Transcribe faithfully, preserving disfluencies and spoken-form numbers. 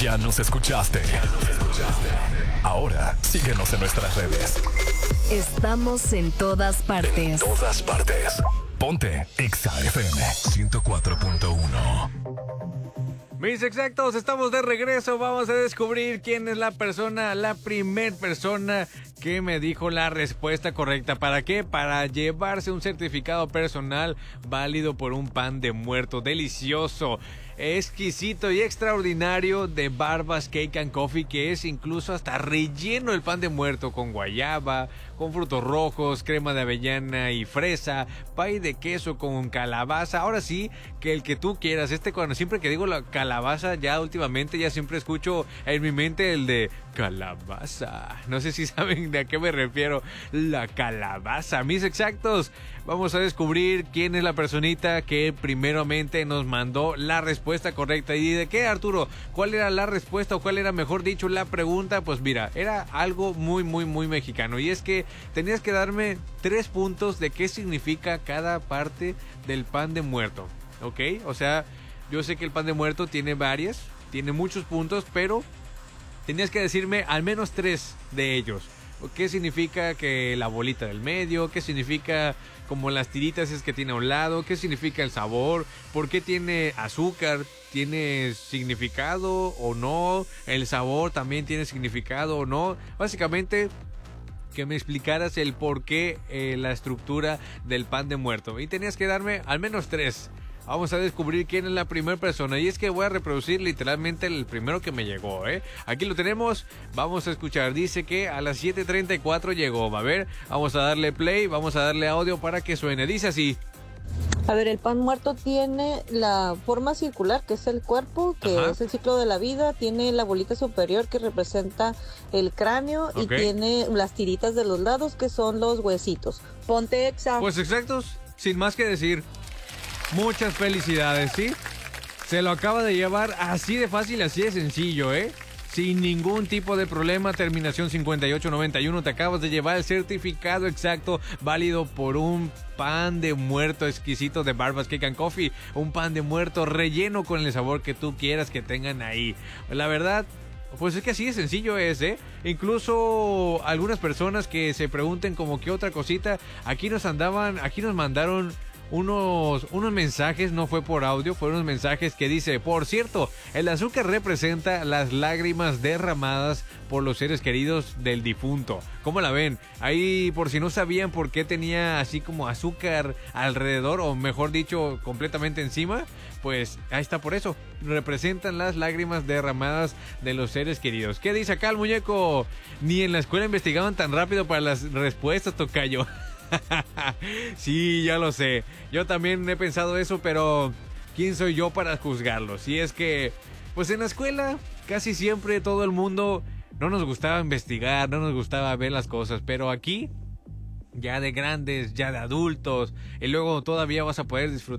Ya nos escuchaste. Ya nos escuchaste. Ahora, síguenos en nuestras redes. Estamos en todas partes. En todas partes. Ponte Exa F M ciento cuatro punto uno. Mis exactos, estamos de regreso. Vamos a descubrir quién es la persona, la primer persona que me dijo la respuesta correcta. ¿Para qué? Para llevarse un certificado personal válido por un pan de muerto delicioso, exquisito y extraordinario de Barbas Cake and Coffee, que es incluso hasta relleno el pan de muerto con guayaba, con frutos rojos, crema de avellana y fresa, pay de queso con calabaza. Ahora sí, que el que tú quieras. Este, cuando siempre que digo la calabaza, ya últimamente ya siempre escucho en mi mente el de calabaza. No sé si saben de a qué me refiero. La calabaza. Mis exactos, vamos a descubrir quién es la personita que primeramente nos mandó la respuesta correcta. ¿Y de qué, Arturo? ¿Cuál era la respuesta o cuál era, mejor dicho, la pregunta? Pues mira, era algo muy, muy, muy mexicano. Y es que tenías que darme tres puntos de qué significa cada parte del pan de muerto. ¿Ok? O sea, yo sé que el pan de muerto tiene varias, tiene muchos puntos, pero tenías que decirme al menos tres de ellos. ¿Qué significa que la bolita del medio? ¿Qué significa como las tiritas es que tiene a un lado? ¿Qué significa el sabor? ¿Por qué tiene azúcar? ¿Tiene significado o no? ¿El sabor también tiene significado o no? Básicamente, que me explicaras el por qué, eh, la estructura del pan de muerto. Y tenías que darme al menos tres. Vamos a descubrir quién es la primera persona. Y es que voy a reproducir literalmente el primero que me llegó, ¿eh? Aquí lo tenemos. Vamos a escuchar. Dice que a las siete treinta y cuatro llegó. Va a ver. Vamos a darle play. Vamos a darle audio para que suene. Dice así. A ver, el pan muerto tiene la forma circular, que es el cuerpo, que Ajá. es el ciclo de la vida. Tiene la bolita superior, que representa el cráneo. Okay. Y tiene las tiritas de los lados, que son los huesitos. Ponte Exa. Pues exactos. Sin más que decir. Muchas felicidades, ¿sí? Se lo acaba de llevar así de fácil, así de sencillo, ¿eh? Sin ningún tipo de problema. Terminación cincuenta y ocho noventa y uno. Te acabas de llevar el certificado exacto válido por un pan de muerto exquisito de Barbas Cake and Coffee. Un pan de muerto relleno con el sabor que tú quieras que tengan ahí. La verdad, pues es que así de sencillo es, ¿eh? Incluso algunas personas que se pregunten como que otra cosita, aquí nos andaban, aquí nos mandaron Unos, unos mensajes, no fue por audio, fueron unos mensajes que dice: por cierto, el azúcar representa las lágrimas derramadas por los seres queridos del difunto. ¿Cómo la ven? Ahí, por si no sabían por qué tenía así como azúcar alrededor, o mejor dicho, completamente encima, pues ahí está por eso. Representan las lágrimas derramadas de los seres queridos. ¿Qué dice acá el muñeco? Ni en la escuela investigaban tan rápido para las respuestas, tocayo. Sí, ya lo sé. Yo también he pensado eso, pero ¿quién soy yo para juzgarlo? Si es que, pues en la escuela casi siempre todo el mundo no nos gustaba investigar, no nos gustaba ver las cosas, pero aquí, ya de grandes, ya de adultos, y luego todavía vas a poder disfrutar